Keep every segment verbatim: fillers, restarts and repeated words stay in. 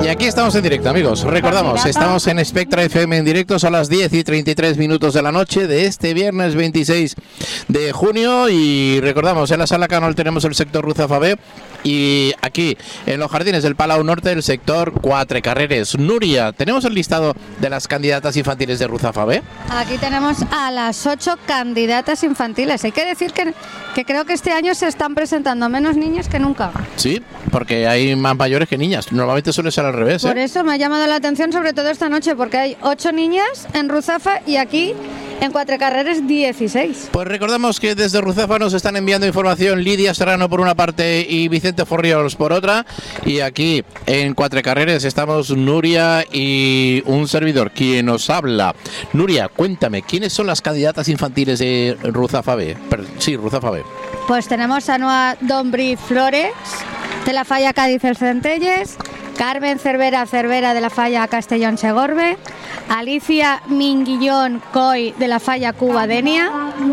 Y aquí estamos en directo, amigos. Recordamos, estamos en Spectra F M en directo, son las diez y treinta y tres minutos de la noche de este viernes veintiséis de junio. Y recordamos, en la Sala Canol tenemos el sector Ruzafa B. Y aquí, en los jardines del Palau Norte, el sector Quatre Carreres. Nuria, ¿tenemos el listado de las candidatas infantiles de Ruzafa B? Aquí tenemos a las ocho candidatas infantiles. Hay que decir que, que creo que este año se están presentando menos niñas que nunca. Sí, porque hay más mayores que niñas. Normalmente suele ser al revés, ¿eh? Por eso me ha llamado la atención, sobre todo esta noche, porque hay ocho niñas en Ruzafa y aquí en Quatre Carreres dieciséis. Pues recordamos que desde Ruzafa nos están enviando información Lidia Serrano por una parte y Vicente Forriols por otra. Y aquí en Quatre Carreres estamos Nuria y un servidor, quien nos habla. Nuria, cuéntame, ¿quiénes son las candidatas infantiles de Ruzafa B? Per- sí, Ruzafa B. Pues tenemos a Noa Dombrí Flores, de la Falla Cádiz El Centelles, Carmen Cervera Cervera de la Falla Castellón Segorbe, Alicia Minguillón Coy de la Falla Cuba Denia,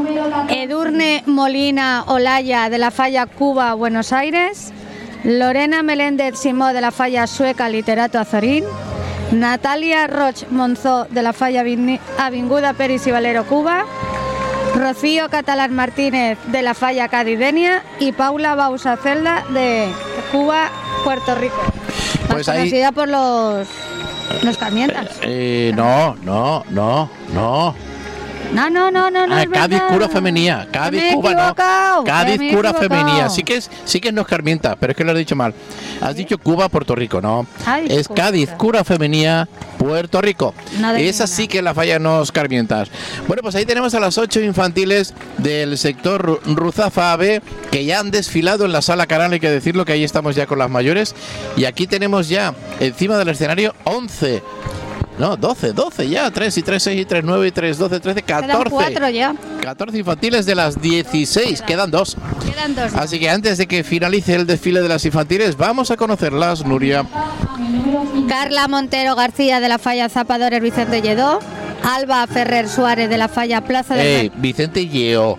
Edurne Molina Olaya de la Falla Cuba Buenos Aires, Lorena Meléndez Simó de la Falla Sueca Literato Azorín, Natalia Roch Monzó de la Falla Avinguda Peris y Valero Cuba, Rocío Catalán Martínez de la Falla Cadidenia y Paula Bausa Celda de Cuba, Puerto Rico. Pues Más ahí... conocida por los, los carmientas. Eh, no, no, no, no. No, no, no, no, no. Ah, es Cádiz verdad. Cura Femenía. Cádiz Me he Cuba equivocado, no. Cádiz me he Cura equivocado. Femenía. Sí que es, sí que no es Carmienta, pero es que lo has dicho mal. Has dicho Cuba, Puerto Rico, no. Ay, es Cuba. Cádiz Cura Femenía, Puerto Rico. No de Esa ninguna. sí que la falla no es Carmientas. Bueno, pues ahí tenemos a las ocho infantiles del sector Ru- Ruzafa B que ya han desfilado en la Sala Canal, hay que decirlo, que ahí estamos ya con las mayores. Y aquí tenemos ya encima del escenario once. No, doce, doce ya, tres y tres, seis y tres, nueve y tres, doce, trece, Quedan catorce. cuatro ya. catorce infantiles de las dieciséis, quedan dos. Quedan dos. ya. Así que antes de que finalice el desfile de las infantiles, vamos a conocerlas, Nuria. Carla Montero García de la Falla Zapadores Vicente Lledó, Alba Ferrer Suárez de la Falla Plaza del Eh, Vicente Yeo.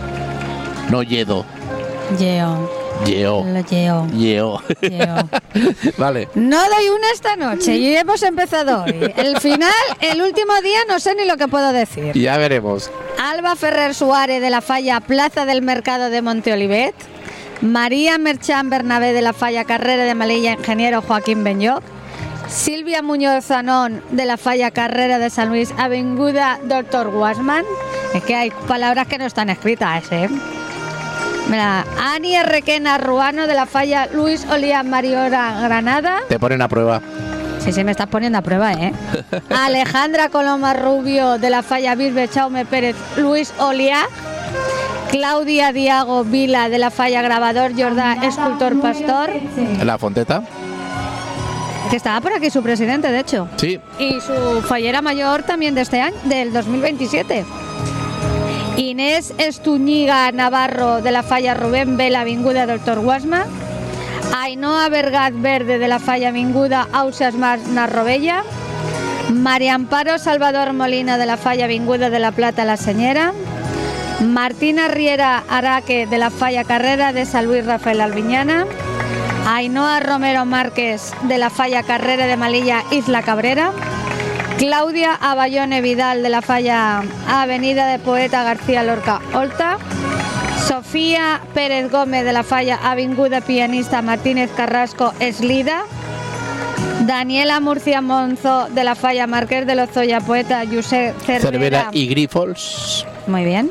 No Yedo. Yeo. Yeo. Lo Yeo. Yeo. Yeo. Vale. No doy una esta noche y hemos empezado hoy. El final, el último día, no sé ni lo que puedo decir. Ya veremos. Alba Ferrer Suárez de la Falla Plaza del Mercado de Monteolivet, María Merchán Bernabé de la Falla Carrera de Melilla Ingeniero Joaquín Benyoc, Silvia Muñoz Zanón de la Falla Carrera de San Luis Avinguda Doctor Guasman. Es que hay palabras que no están escritas, ¿eh? Mira, Ani Requena Ruano de la Falla Luis Olía Mariora Granada. Te ponen a prueba. Sí, sí, me estás poniendo a prueba, ¿eh? Alejandra Coloma Rubio de la Falla Bisbe Chaume Pérez Luis Oliá. Claudia Diago Vila de la Falla Grabador Jordá Escultor Pastor, La Fonteta. que estaba por aquí su presidente, de hecho. Sí. Y su fallera mayor también de este año, del dos mil veintisiete. Inés Estuñiga Navarro de la Falla Rubén Vela Vinguda Doctor Guasma. Ainhoa Vergat Verde de la Falla Vinguda Ausas Mas Narrobella. María Amparo Salvador Molina de la Falla Vinguda de la Plata La Señera. Martina Riera Araque de la Falla Carrera de San Luis Rafael Albiñana. Ainhoa Romero Márquez de la Falla Carrera de Malilla Isla Cabrera. Claudia Aballone Vidal de la Falla Avenida de Poeta García Lorca Olta. Sofía Pérez Gómez de la Falla Avinguda Pianista Martínez Carrasco Eslida. Daniela Murcia Monzo de la Falla Marqués de Lozoya Poeta Josep Cervera. Cervera y Grifols. Muy bien.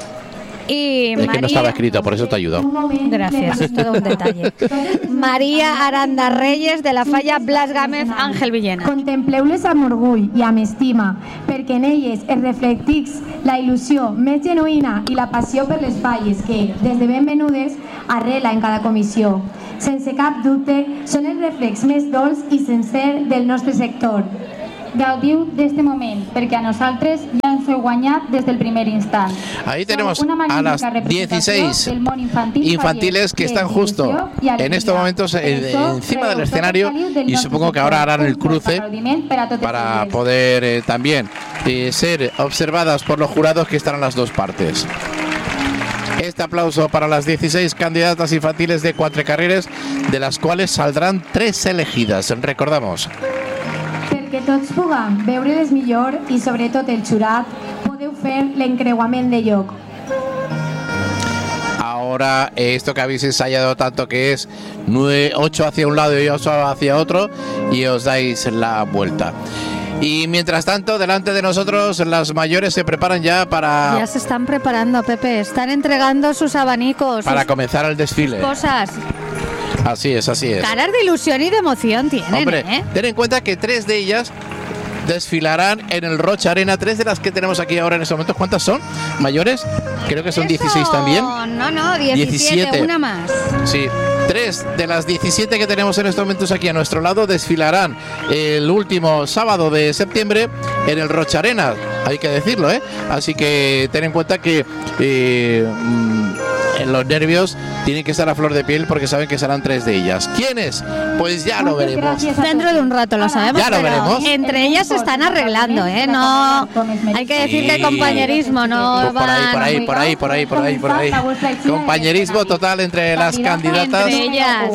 Y Es que María... no estaba escrito, por eso te ayudo. Gracias, es todo un detalle. María Aranda Reyes de la Falla Blas Gámez Ángel Villena. Contempleu-les amb orgull i amb estima, perquè en elles es reflectix la il·lusió més genuïna i la passió per les falles que, des de ben menudes, arrela en cada comissió. Sense cap dubte, són el reflex més dolç i sincer del nostre sector. Gaudiu d'este moment, perquè a nosaltres ja ens heu guanyat des del primer instant. Ahí tenemos a las dieciséis infantiles que están justo en estos momentos eh, encima del escenario y supongo que ahora harán el cruce para poder eh, también eh, ser observadas por los jurados que están en las dos partes. Fuerte aplauso para las dieciséis candidatas infantiles de Quatre Carreres, de las cuales saldrán tres elegidas. Recordamos. Perquè tots puguem veure-les millor i sobretot el jurat podeu fer l'encreuament de lloc. Ahora esto que habéis ensayado tanto, que es ocho hacia un lado y ocho hacia otro, y os dais la vuelta. Y mientras tanto, delante de nosotros, las mayores se preparan ya para... Ya se están preparando, Pepe. Están entregando sus abanicos. Para sus comenzar el desfile. Cosas. Así es, así es. Caras de ilusión y de emoción tienen, Hombre, ¿eh? ten en cuenta que tres de ellas desfilarán en el Rocha Arena. Tres de las que tenemos aquí ahora en estos momentos. ¿Cuántas son? ¿Mayores? Creo que son dieciséis también. No, no, diecisiete, diecisiete, una más. Sí, tres de las diecisiete que tenemos en estos momentos aquí a nuestro lado desfilarán el último sábado de septiembre en el Rocha Arena, hay que decirlo, ¿eh? Así que ten en cuenta que eh, en los nervios tienen que estar a flor de piel, porque saben que serán tres de ellas. ¿Quiénes? Pues ya lo veremos. Dentro de un rato lo sabemos. Ya lo veremos. Entre ellas se están arreglando, ¿eh? No, hay que decir que compañerismo no pues por ahí, por ahí, por ahí, por ahí, por ahí, por ahí. Compañerismo total entre las candidatas. Entre ellas.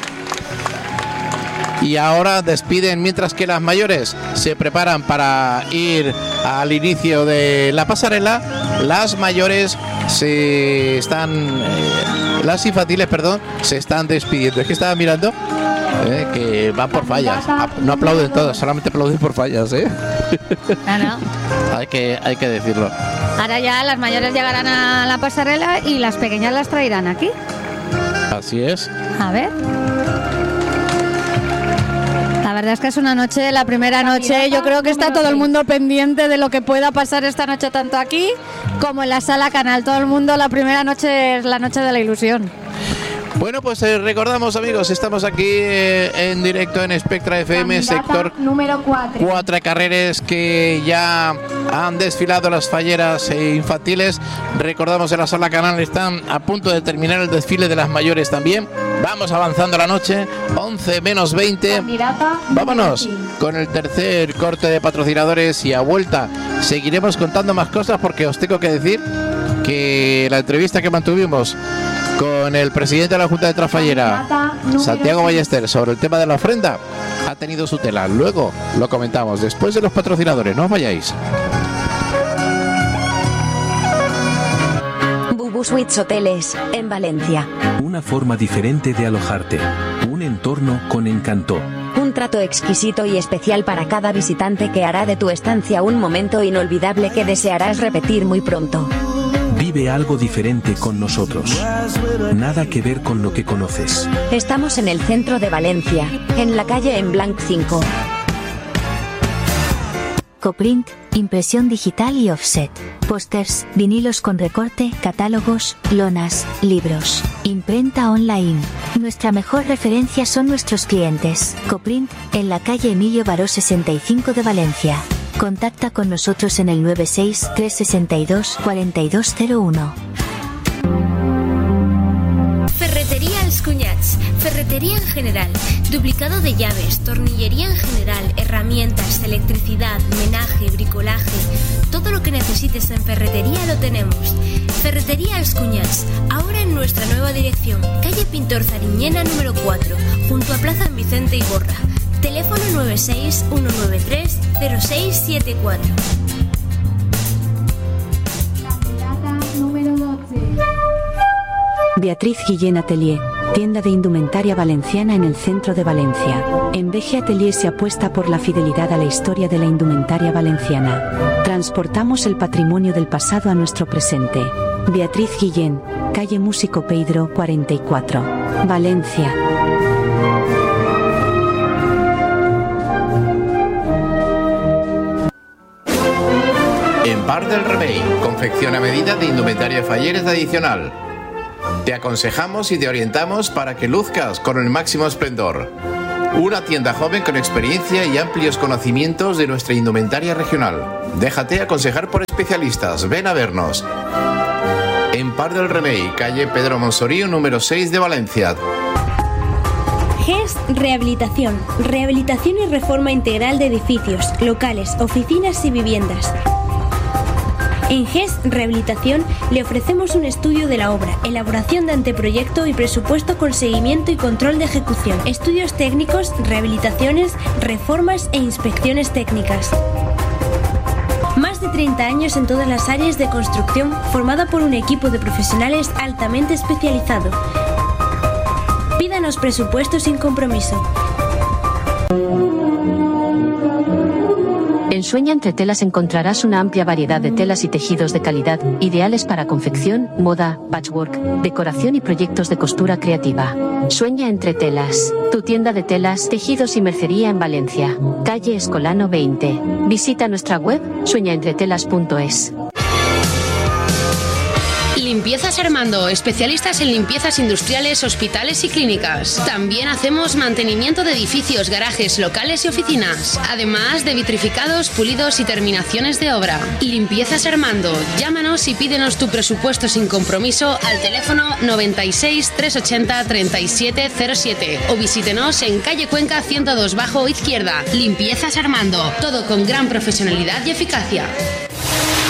Y ahora despiden, mientras que las mayores se preparan para ir al inicio de la pasarela. Las mayores se están, eh, las infantiles, perdón, se están despidiendo. Es que estaba mirando eh, que van por fallas. No aplauden todas, solamente aplauden por fallas, ¿eh? No, no. hay que, hay que decirlo. Ahora ya las mayores llegarán a la pasarela y las pequeñas las traerán aquí. Así es. A ver. La verdad es que es una noche, la primera noche, yo creo que está todo el mundo pendiente de lo que pueda pasar esta noche, tanto aquí como en la sala Canal. Todo el mundo, la primera noche es la noche de la ilusión. Bueno, pues eh, recordamos, amigos, estamos aquí eh, en directo en Spectra F M, Candidata sector número cuatro. Quatre Carreres, que ya han desfilado las falleras eh, infantiles. Recordamos, en la sala Canal están a punto de terminar el desfile de las mayores también. Vamos avanzando la noche, once menos veinte. Candidata Vámonos número cinco. con el tercer corte de patrocinadores y a vuelta seguiremos contando más cosas, porque os tengo que decir que la entrevista que mantuvimos con el presidente de la Junta de Trafallera, Santiago Ballester, sobre el tema de la ofrenda, ha tenido su tela. Luego lo comentamos, después de los patrocinadores. No os vayáis. Bubu Suites Hoteles, en Valencia. Una forma diferente de alojarte. Un entorno con encanto. Un trato exquisito y especial para cada visitante que hará de tu estancia un momento inolvidable que desearás repetir muy pronto. Vive algo diferente con nosotros. Nada que ver con lo que conoces. Estamos en el centro de Valencia, en la calle En Blanc cinco. Coprint, impresión digital y offset. Pósters, vinilos con recorte, catálogos, lonas, libros. Imprenta online. Nuestra mejor referencia son nuestros clientes. Coprint, en la calle Emilio Baró sesenta y cinco de Valencia. Contacta con nosotros en el nueve seis tres seis dos cuatro dos cero uno. Ferretería Els Cunyats, ferretería en general, duplicado de llaves, tornillería en general, herramientas, electricidad, menaje, bricolaje, todo lo que necesites en ferretería lo tenemos. Ferretería Els Cunyats, ahora en nuestra nueva dirección, calle Pintor Zariñena número cuatro, junto a Plaza Vicente Iborra. Teléfono nueve seis uno nueve tres cero seis siete cuatro. Candidata número doce. Beatriz Guillén Atelier, tienda de indumentaria valenciana en el centro de Valencia. En B G Atelier se apuesta por la fidelidad a la historia de la indumentaria valenciana. Transportamos el patrimonio del pasado a nuestro presente. Beatriz Guillén, calle Músico Pedro cuarenta y cuatro, Valencia. En Bar del Remei, confección a medida de indumentaria falleres adicional. Te aconsejamos y te orientamos para que luzcas con el máximo esplendor. Una tienda joven con experiencia y amplios conocimientos de nuestra indumentaria regional. Déjate aconsejar por especialistas. Ven a vernos. En Par del Remei, calle Pedro Monsorío, número seis de Valencia. G E S Rehabilitación. Rehabilitación y reforma integral de edificios, locales, oficinas y viviendas. En G E S Rehabilitación le ofrecemos un estudio de la obra, elaboración de anteproyecto y presupuesto con seguimiento y control de ejecución, estudios técnicos, rehabilitaciones, reformas e inspecciones técnicas. Más de treinta años en todas las áreas de construcción, formada por un equipo de profesionales altamente especializado. Pídanos presupuesto sin compromiso. En Sueña Entre Telas encontrarás una amplia variedad de telas y tejidos de calidad, ideales para confección, moda, patchwork, decoración y proyectos de costura creativa. Sueña Entre Telas, tu tienda de telas, tejidos y mercería en Valencia, calle Escolano veinte. Visita nuestra web, sueña entre telas punto es. Limpiezas Armando, especialistas en limpiezas industriales, hospitales y clínicas. También hacemos mantenimiento de edificios, garajes, locales y oficinas, además de vitrificados, pulidos y terminaciones de obra. Limpiezas Armando, llámanos y pídenos tu presupuesto sin compromiso al teléfono noventa y seis, trescientos ochenta, treinta y siete cero siete o visítenos en calle Cuenca ciento dos bajo izquierda. Limpiezas Armando, todo con gran profesionalidad y eficacia.